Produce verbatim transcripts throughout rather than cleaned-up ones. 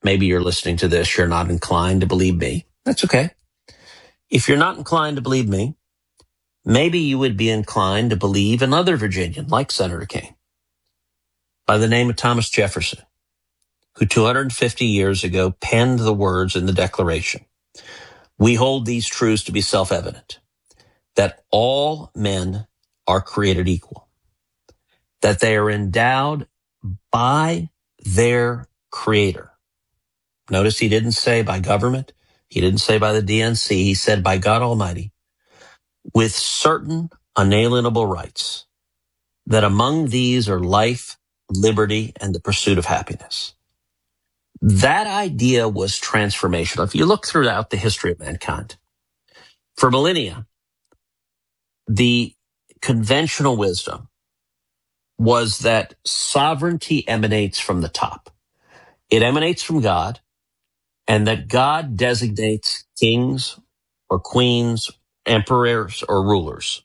maybe you're listening to this, you're not inclined to believe me. That's okay. If you're not inclined to believe me, maybe you would be inclined to believe another Virginian like Senator King by the name of Thomas Jefferson, who two hundred fifty years ago penned the words in the Declaration. We hold these truths to be self-evident, that all men are created equal, that they are endowed by their Creator. Notice he didn't say by government. He didn't say by the D N C. He said by God Almighty, with certain unalienable rights, that among these are life, liberty, and the pursuit of happiness. That idea was transformational. If you look throughout the history of mankind, for millennia, the conventional wisdom was that sovereignty emanates from the top. It emanates from God, and that God designates kings or queens, emperors or rulers,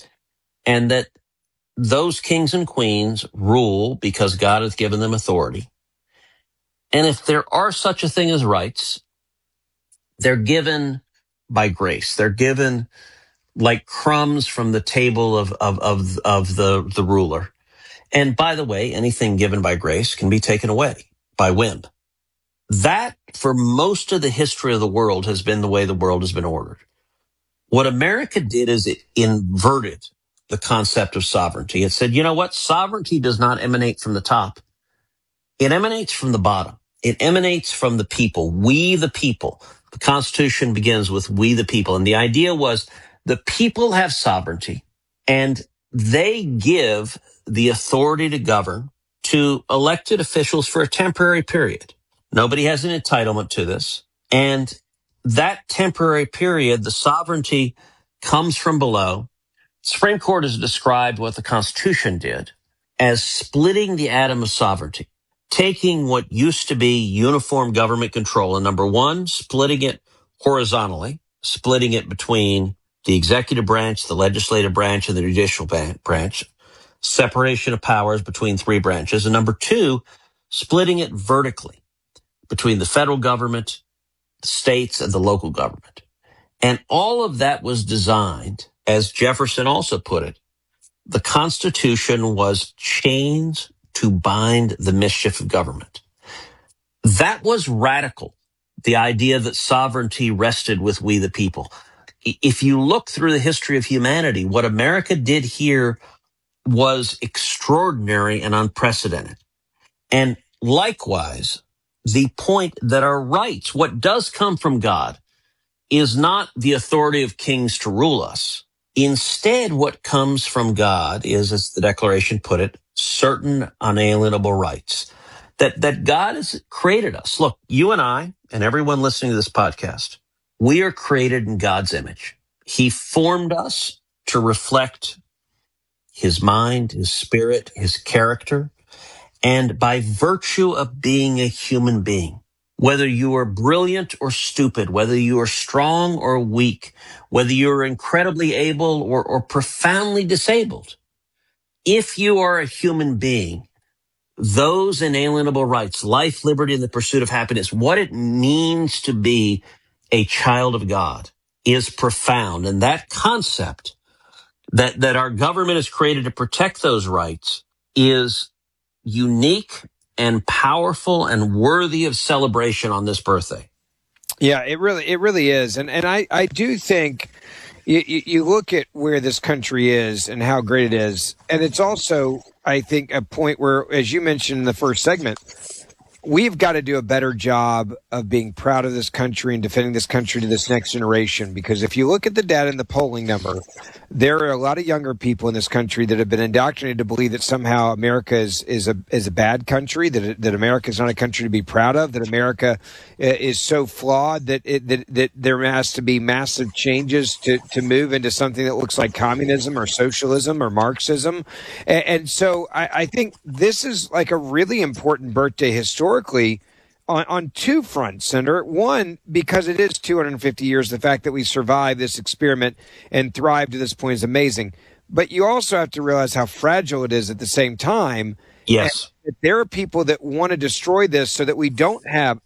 and that those kings and queens rule because God has given them authority. And if there are such a thing as rights, they're given by grace. They're given like crumbs from the table of, of, of, of the, the ruler. And by the way, anything given by grace can be taken away by whim. That, for most of the history of the world, has been the way the world has been ordered. What America did is it inverted the concept of sovereignty. It said, you know what? Sovereignty does not emanate from the top. It emanates from the bottom. It emanates from the people. We, the people. The Constitution begins with we, the people. And the idea was the people have sovereignty, and they give the authority to govern to elected officials for a temporary period. Nobody has an entitlement to this. And that temporary period, the sovereignty comes from below. Supreme Court has described what the Constitution did as splitting the atom of sovereignty, taking what used to be uniform government control, and number one, splitting it horizontally, splitting it between the executive branch, the legislative branch, and the judicial branch, separation of powers between three branches, and number two, splitting it vertically between the federal government, the states, and the local government. And all of that was designed, as Jefferson also put it, the Constitution was chains to bind the mischief of government. That was radical, the idea that sovereignty rested with we the people. If you look through the history of humanity, what America did here was extraordinary and unprecedented. And likewise, the point that our rights, what does come from God, is not the authority of kings to rule us. Instead, what comes from God is, as the Declaration put it, certain unalienable rights. That, that God has created us. Look, you and I, and everyone listening to this podcast, we are created in God's image. He formed us to reflect his mind, his spirit, his character. And by virtue of being a human being, whether you are brilliant or stupid, whether you are strong or weak, whether you're incredibly able or, or profoundly disabled, if you are a human being, those inalienable rights, life, liberty, and the pursuit of happiness, what it means to be a child of God is profound. And that concept that, that our government is created to protect those rights is unique and powerful and worthy of celebration on this birthday. Yeah, it really, it really is. And, and I, I do think you, you, you look at where this country is and how great it is. And it's also, I think, a point where, as you mentioned in the first segment, we've got to do a better job of being proud of this country and defending this country to this next generation. Because if you look at the data and the polling number, there are a lot of younger people in this country that have been indoctrinated to believe that somehow America is, is a is a bad country, that that America is not a country to be proud of, that America is so flawed that it, that, that there has to be massive changes to, to move into something that looks like communism or socialism or Marxism. And, and so I, I think this is like a really important birthday historically on, on two fronts, Senator. One, because it is two hundred fifty years, the fact that we survived this experiment and thrived to this point is amazing. But you also have to realize how fragile it is at the same time. Yes. There are people that want to destroy this so that we don't have